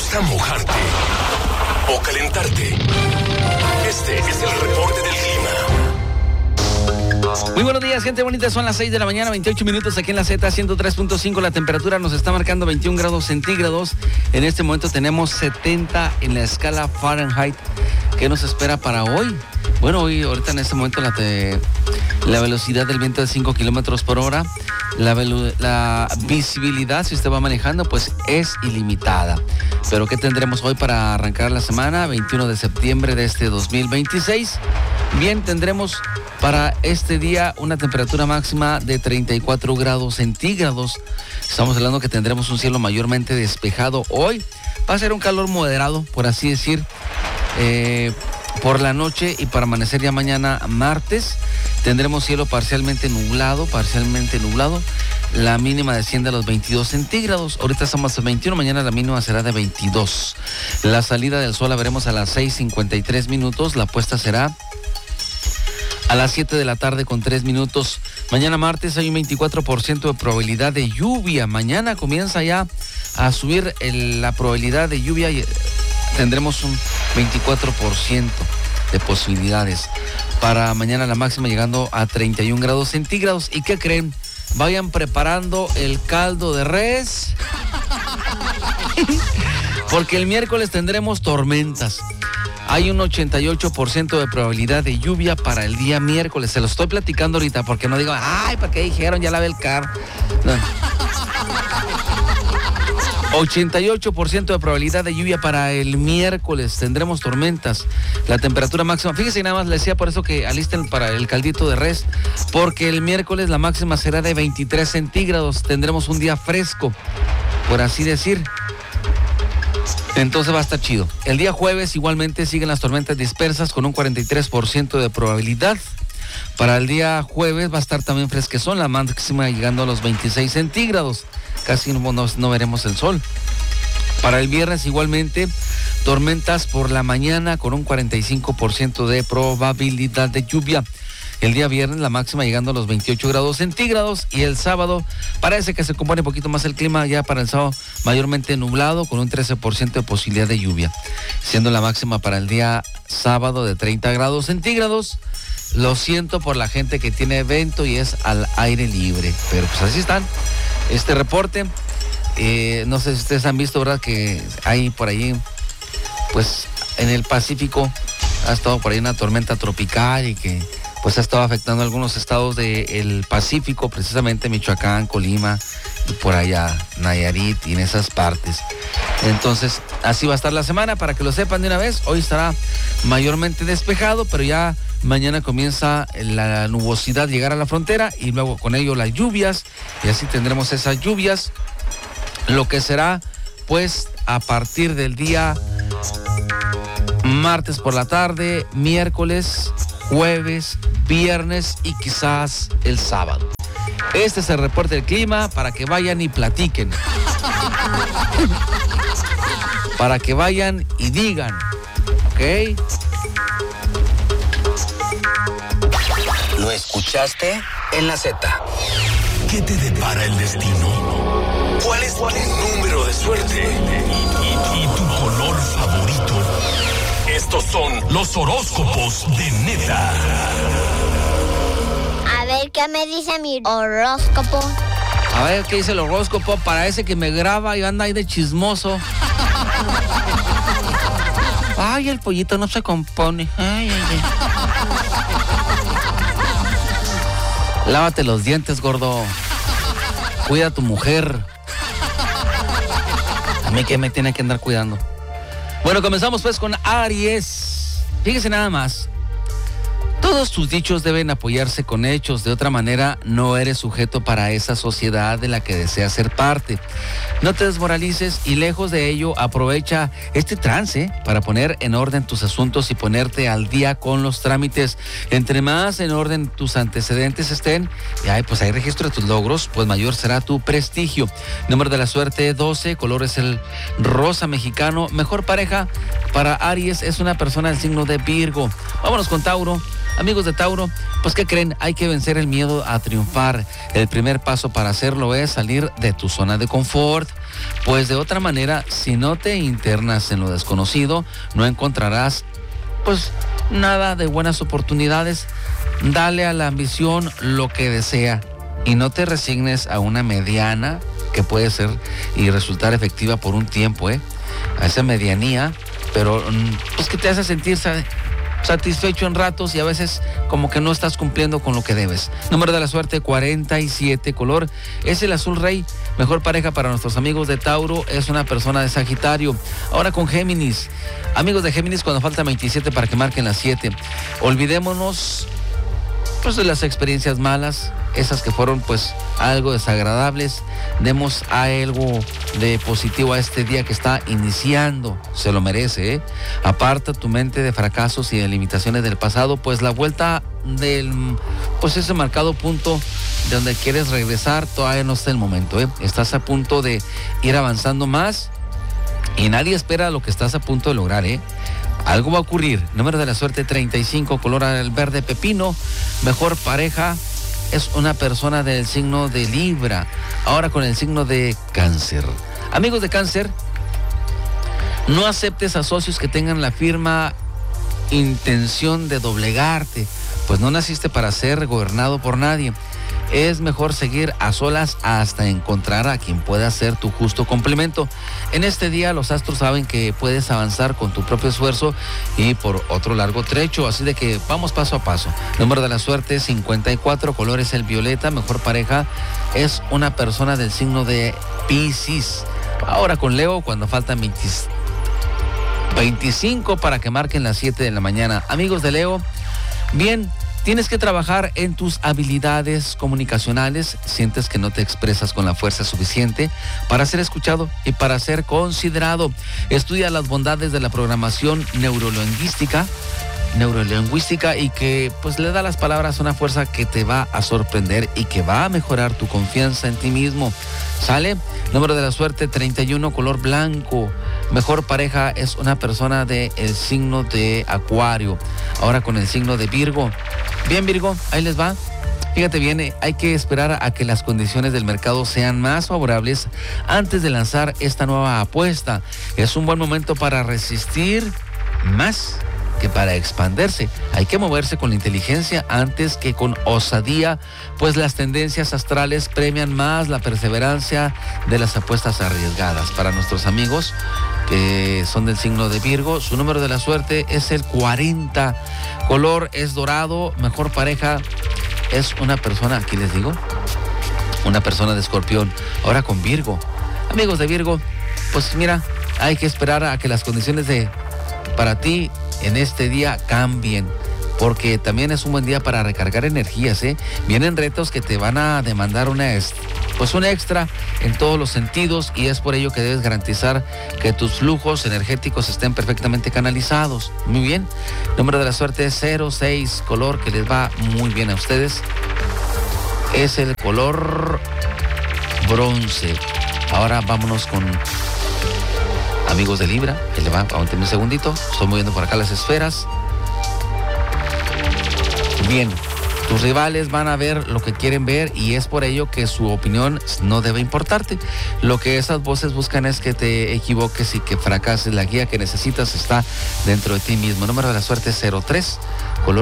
gusta mojarte o calentarte? Este es el reporte del clima. Muy buenos días, gente bonita. Son las 6 de la mañana, 28 minutos aquí en la Z 103.5. La temperatura nos está marcando 21 grados centígrados. En este momento tenemos 70 en la escala Fahrenheit. ¿Qué nos espera para hoy? Bueno, ahorita en este momento la velocidad del viento es 5 kilómetros por hora. La visibilidad, si usted va manejando, pues es ilimitada. Pero ¿qué tendremos hoy para arrancar la semana? 21 de septiembre de este 2026. Bien, tendremos para este día una temperatura máxima de 34 grados centígrados. Estamos hablando que tendremos un cielo mayormente despejado hoy. Va a ser un calor moderado, por así decir, por la noche, y para amanecer ya mañana martes tendremos cielo parcialmente nublado. La mínima desciende a los 22 centígrados. Ahorita estamos a 21, mañana la mínima será de 22. La salida del sol la veremos a las 6:53 minutos. La puesta será a las 7 de la tarde con 3 minutos. Mañana martes hay un 24% de probabilidad de lluvia. Mañana comienza ya a subir la probabilidad de lluvia y tendremos un 24% de posibilidades. Para mañana la máxima llegando a 31 grados centígrados. ¿Y qué creen? Vayan preparando el caldo de res. Porque el miércoles tendremos tormentas. Hay un 88% de probabilidad de lluvia para el día miércoles. Se lo estoy platicando ahorita porque no digo, ay, ¿para qué dijeron? Ya lavé el carro. No. 88% de probabilidad de lluvia para el miércoles. Tendremos tormentas. La temperatura máxima, fíjese, nada más le decía por eso que alisten para el caldito de res, porque el miércoles la máxima será de 23 centígrados. Tendremos un día fresco, por así decir. Entonces va a estar chido. El día jueves igualmente siguen las tormentas dispersas con un 43% de probabilidad. Para el día jueves va a estar también fresquezón, la máxima llegando a los 26 centígrados. Casi no veremos el sol. Para el viernes igualmente tormentas por la mañana con un 45% de probabilidad de lluvia. El día viernes la máxima llegando a los 28 grados centígrados, y el sábado parece que se compone un poquito más el clima, ya para el sábado mayormente nublado con un 13% de posibilidad de lluvia, siendo la máxima para el día sábado de 30 grados centígrados. Lo siento por la gente que tiene evento y es al aire libre, pero pues así están. Este reporte, no sé si ustedes han visto, ¿verdad? Que hay por ahí, pues en el Pacífico ha estado por ahí una tormenta tropical y que pues ha estado afectando a algunos estados del Pacífico, precisamente Michoacán, Colima y por allá Nayarit y en esas partes. Entonces, así va a estar la semana, para que lo sepan de una vez. Hoy estará mayormente despejado, pero ya mañana comienza la nubosidad llegar a la frontera y luego con ello las lluvias, y así tendremos esas lluvias, lo que será pues a partir del día martes por la tarde, miércoles, jueves, viernes y quizás el sábado. Este es el reporte del clima para que vayan y platiquen. Para que vayan y digan, ¿ok? ¿Lo escuchaste? En la Z. ¿Qué te depara el destino? ¿Cuál es tu número de suerte? ¿Y tu color favorito? Estos son los horóscopos de Neta. A ver, ¿qué me dice mi horóscopo? A ver, ¿qué dice el horóscopo? Para ese que me graba y anda ahí de chismoso. Ay, el pollito no se compone. Ay. Lávate los dientes, gordo. Cuida a tu mujer. A mí que me tiene que andar cuidando. Bueno, comenzamos pues con Aries. Fíjese nada más. Todos tus dichos deben apoyarse con hechos, de otra manera no eres sujeto para esa sociedad de la que deseas ser parte. No te desmoralices y lejos de ello aprovecha este trance para poner en orden tus asuntos y ponerte al día con los trámites. Entre más en orden tus antecedentes estén, y pues hay registro de tus logros, pues mayor será tu prestigio. Número de la suerte 12, color es el rosa mexicano. Mejor pareja para Aries es una persona del signo de Virgo. Vámonos con Tauro. Amigos de Tauro, pues ¿qué creen? Hay que vencer el miedo a triunfar. El primer paso para hacerlo es salir de tu zona de confort. Pues de otra manera, si no te internas en lo desconocido, no encontrarás pues nada de buenas oportunidades. Dale a la ambición lo que desea y no te resignes a una mediana que puede ser y resultar efectiva por un tiempo, a esa medianía, pero pues que te hace sentir satisfecho en ratos y a veces como que no estás cumpliendo con lo que debes. Número de la suerte 47, color es el azul rey. Mejor pareja para nuestros amigos de Tauro es una persona de Sagitario. Ahora con Géminis. Amigos de Géminis, cuando falta 27 para que marquen las 7, olvidémonos pues de las experiencias malas, esas que fueron pues algo desagradables. Demos algo de positivo a este día que está iniciando, se lo merece, Aparta tu mente de fracasos y de limitaciones del pasado, pues la vuelta del pues ese marcado punto de donde quieres regresar todavía no está el momento, Estás a punto de ir avanzando más y nadie espera lo que estás a punto de lograr, Algo va a ocurrir. Número de la suerte 35, color al verde pepino. Mejor pareja es una persona del signo de Libra. Ahora con el signo de Cáncer. Amigos de Cáncer, no aceptes a socios que tengan la firme intención de doblegarte, pues no naciste para ser gobernado por nadie. Es mejor seguir a solas hasta encontrar a quien pueda ser tu justo complemento. En este día los astros saben que puedes avanzar con tu propio esfuerzo y por otro largo trecho, así de que vamos paso a paso. Número de la suerte 54, color es el violeta. Mejor pareja es una persona del signo de Piscis. Ahora con Leo, cuando faltan 25 para que marquen las 7 de la mañana. Amigos de Leo, bien, tienes que trabajar en tus habilidades comunicacionales. Sientes que no te expresas con la fuerza suficiente para ser escuchado y para ser considerado. Estudia las bondades de la programación neurolingüística y que pues le da a las palabras una fuerza que te va a sorprender y que va a mejorar tu confianza en ti mismo. ¿Sale? Número de la suerte 31, color blanco. Mejor pareja es una persona del signo de Acuario. Ahora con el signo de Virgo. Bien, Virgo, ahí les va. Fíjate bien, hay que esperar a que las condiciones del mercado sean más favorables antes de lanzar esta nueva apuesta. Es un buen momento para resistir más que para expandirse. Hay que moverse con inteligencia antes que con osadía, pues las tendencias astrales premian más la perseverancia de las apuestas arriesgadas. Para nuestros amigos que son del signo de Virgo, su número de la suerte es el 40, color es dorado. Mejor pareja es una persona, aquí les digo, una persona de Escorpión. Ahora con Virgo. Amigos de Virgo, pues mira, hay que esperar a que las condiciones para ti en este día cambien, porque también es un buen día para recargar energías, Vienen retos que te van a demandar un extra en todos los sentidos, y es por ello que debes garantizar que tus flujos energéticos estén perfectamente canalizados. Muy bien. Número de la suerte es 06, color que les va muy bien a ustedes es el color bronce. Ahora vámonos con amigos de Libra. Ahí le va, aguanten un segundito. Estoy moviendo por acá las esferas. Bien, tus rivales van a ver lo que quieren ver y es por ello que su opinión no debe importarte. Lo que esas voces buscan es que te equivoques y que fracases. La guía que necesitas está dentro de ti mismo. Número de la suerte 03, color